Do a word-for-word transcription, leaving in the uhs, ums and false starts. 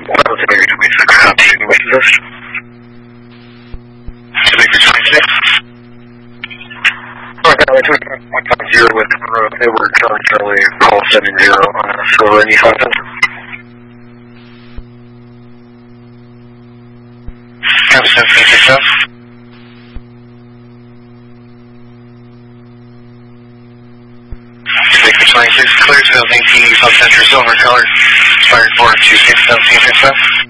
Well, it's maybe twenty-six. How do you make this? Maybe twenty-six. Alright, now I took one five zero with uh, Edward Charlie Charlie, call seven zero on a Silver E five hundred. Have seven six F. twenty-six, clear to eighteen, South Central Silver Color, Spirit four two six, seven six F.